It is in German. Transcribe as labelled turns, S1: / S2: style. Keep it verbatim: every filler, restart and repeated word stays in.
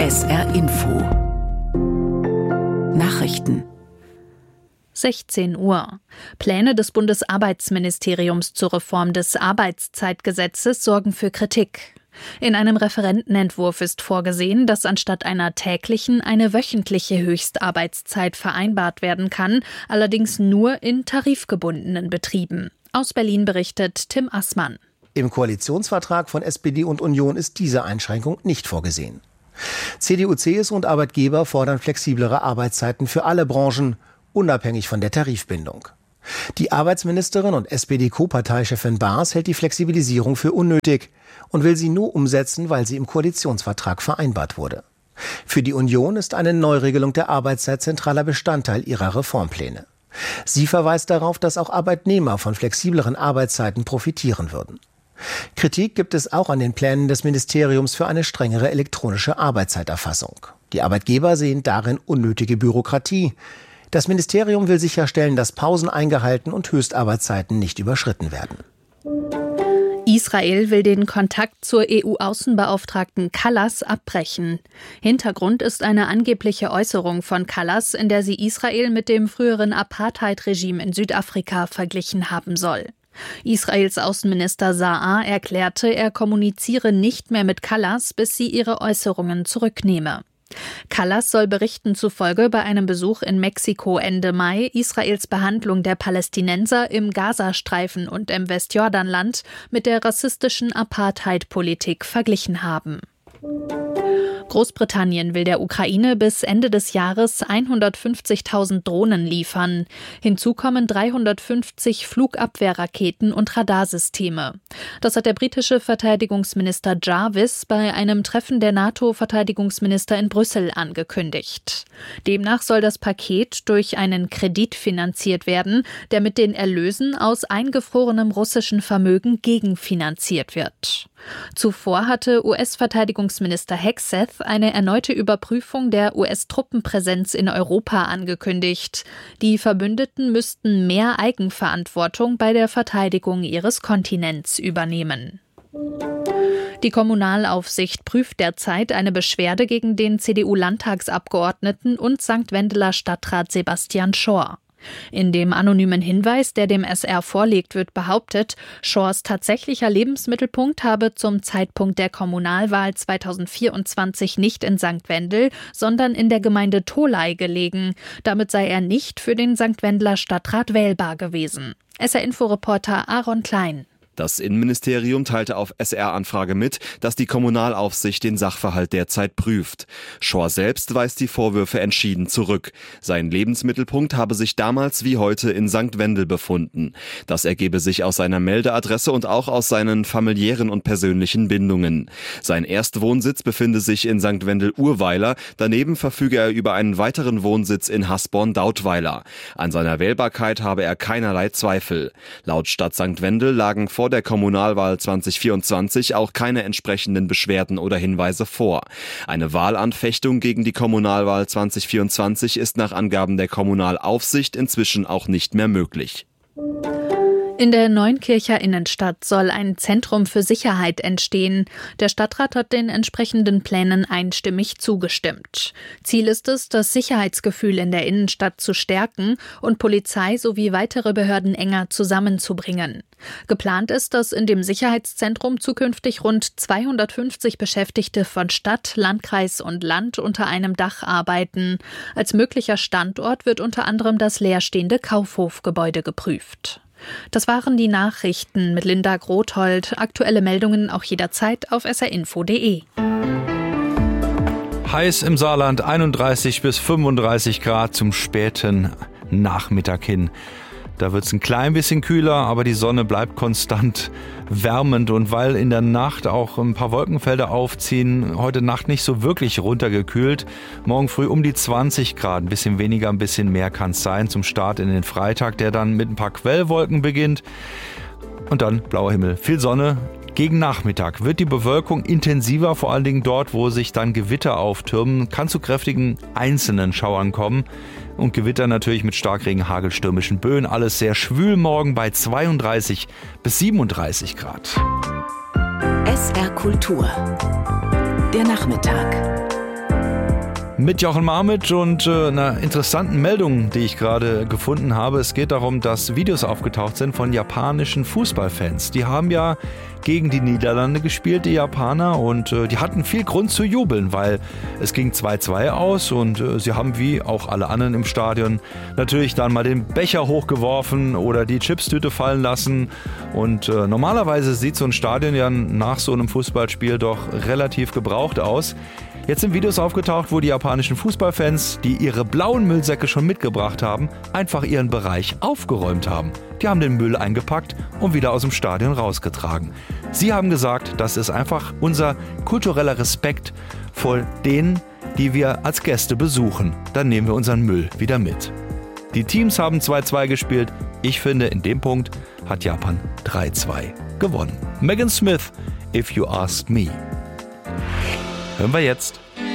S1: S R Info Nachrichten
S2: sechzehn Uhr. Pläne des Bundesarbeitsministeriums zur Reform des Arbeitszeitgesetzes sorgen für Kritik. In einem Referentenentwurf ist vorgesehen, dass anstatt einer täglichen eine wöchentliche Höchstarbeitszeit vereinbart werden kann, allerdings nur in tarifgebundenen Betrieben. Aus Berlin berichtet Tim Assmann.
S3: Im Koalitionsvertrag von S P D und Union ist diese Einschränkung nicht vorgesehen. C D U, C S U und Arbeitgeber fordern flexiblere Arbeitszeiten für alle Branchen, unabhängig von der Tarifbindung. Die Arbeitsministerin und S P D-Co-Parteichefin Baas hält die Flexibilisierung für unnötig und will sie nur umsetzen, weil sie im Koalitionsvertrag vereinbart wurde. Für die Union ist eine Neuregelung der Arbeitszeit zentraler Bestandteil ihrer Reformpläne. Sie verweist darauf, dass auch Arbeitnehmer von flexibleren Arbeitszeiten profitieren würden. Kritik gibt es auch an den Plänen des Ministeriums für eine strengere elektronische Arbeitszeiterfassung. Die Arbeitgeber sehen darin unnötige Bürokratie. Das Ministerium will sicherstellen, dass Pausen eingehalten und Höchstarbeitszeiten nicht überschritten werden.
S2: Israel will den Kontakt zur E U-Außenbeauftragten Kallas abbrechen. Hintergrund ist eine angebliche Äußerung von Kallas, in der sie Israel mit dem früheren Apartheid-Regime in Südafrika verglichen haben soll. Israels Außenminister Saar erklärte, er kommuniziere nicht mehr mit Kallas, bis sie ihre Äußerungen zurücknehme. Kallas soll Berichten zufolge bei einem Besuch in Mexiko Ende Mai Israels Behandlung der Palästinenser im Gazastreifen und im Westjordanland mit der rassistischen Apartheid-Politik verglichen haben. Großbritannien will der Ukraine bis Ende des Jahres hundertfünfzigtausend Drohnen liefern. Hinzu kommen dreihundertfünfzig Flugabwehrraketen und Radarsysteme. Das hat der britische Verteidigungsminister Jarvis bei einem Treffen der NATO-Verteidigungsminister in Brüssel angekündigt. Demnach soll das Paket durch einen Kredit finanziert werden, der mit den Erlösen aus eingefrorenem russischen Vermögen gegenfinanziert wird. Zuvor hatte U S-Verteidigungsminister Hegseth eine erneute Überprüfung der U S-Truppenpräsenz in Europa angekündigt. Die Verbündeten müssten mehr Eigenverantwortung bei der Verteidigung ihres Kontinents übernehmen. Die Kommunalaufsicht prüft derzeit eine Beschwerde gegen den C D U-Landtagsabgeordneten und Sankt Wendeler Stadtrat Sebastian Schor. In dem anonymen Hinweis, der dem S R vorliegt, wird behauptet, Schors tatsächlicher Lebensmittelpunkt habe zum Zeitpunkt der Kommunalwahl zweitausendvierundzwanzig nicht in Sankt Wendel, sondern in der Gemeinde Tholey gelegen. Damit sei er nicht für den Sankt Wendeler Stadtrat wählbar gewesen. S R-Info-Reporter Aaron Klein.
S4: Das Innenministerium teilte auf S R-Anfrage mit, dass die Kommunalaufsicht den Sachverhalt derzeit prüft. Schor selbst weist die Vorwürfe entschieden zurück. Sein Lebensmittelpunkt habe sich damals wie heute in Sankt Wendel befunden. Das ergebe sich aus seiner Meldeadresse und auch aus seinen familiären und persönlichen Bindungen. Sein Erstwohnsitz befinde sich in Sankt Wendel-Urweiler. Daneben verfüge er über einen weiteren Wohnsitz in Hasborn-Dautweiler. An seiner Wählbarkeit habe er keinerlei Zweifel. Laut Stadt Sankt Wendel lagen vor der Kommunalwahl zweitausendvierundzwanzig auch keine entsprechenden Beschwerden oder Hinweise vor. Eine Wahlanfechtung gegen die Kommunalwahl zweitausendvierundzwanzig ist nach Angaben der Kommunalaufsicht inzwischen auch nicht mehr möglich.
S2: In der Neunkircher Innenstadt soll ein Zentrum für Sicherheit entstehen. Der Stadtrat hat den entsprechenden Plänen einstimmig zugestimmt. Ziel ist es, das Sicherheitsgefühl in der Innenstadt zu stärken und Polizei sowie weitere Behörden enger zusammenzubringen. Geplant ist, dass in dem Sicherheitszentrum zukünftig rund zweihundertfünfzig Beschäftigte von Stadt, Landkreis und Land unter einem Dach arbeiten. Als möglicher Standort wird unter anderem das leerstehende Kaufhofgebäude geprüft. Das waren die Nachrichten mit Linda Grothold. Aktuelle Meldungen auch jederzeit auf s r info punkt d e.
S5: Heiß im Saarland, einunddreißig bis fünfunddreißig Grad zum späten Nachmittag hin. Da wird es ein klein bisschen kühler, aber die Sonne bleibt konstant wärmend. Und weil in der Nacht auch ein paar Wolkenfelder aufziehen, heute Nacht nicht so wirklich runtergekühlt. Morgen früh um die zwanzig Grad, ein bisschen weniger, ein bisschen mehr kann es sein zum Start in den Freitag, der dann mit ein paar Quellwolken beginnt. Und dann blauer Himmel, viel Sonne. Gegen Nachmittag wird die Bewölkung intensiver, vor allen Dingen dort, wo sich dann Gewitter auftürmen, kann zu kräftigen einzelnen Schauern kommen. Und Gewitter natürlich mit Starkregen, hagelstürmischen Böen. Alles sehr schwül morgen bei zweiunddreißig bis siebenunddreißig Grad.
S1: S R Kultur. Der Nachmittag.
S5: Mit Jochen Marmitsch und äh, einer interessanten Meldung, die ich gerade gefunden habe. Es geht darum, dass Videos aufgetaucht sind von japanischen Fußballfans. Die haben ja gegen die Niederlande gespielt, die Japaner, und äh, die hatten viel Grund zu jubeln, weil es ging zwei zwei aus und äh, sie haben wie auch alle anderen im Stadion natürlich dann mal den Becher hochgeworfen oder die Chipstüte fallen lassen. Und äh, normalerweise sieht so ein Stadion ja nach so einem Fußballspiel doch relativ gebraucht aus. Jetzt sind Videos aufgetaucht, wo die japanischen Fußballfans, die ihre blauen Müllsäcke schon mitgebracht haben, einfach ihren Bereich aufgeräumt haben. Die haben den Müll eingepackt und wieder aus dem Stadion rausgetragen. Sie haben gesagt, das ist einfach unser kultureller Respekt vor denen, die wir als Gäste besuchen. Dann nehmen wir unseren Müll wieder mit. Die Teams haben zwei zwei gespielt. Ich finde, in dem Punkt hat Japan drei zwei gewonnen. Megan Smith, If You Ask Me. Hören wir jetzt.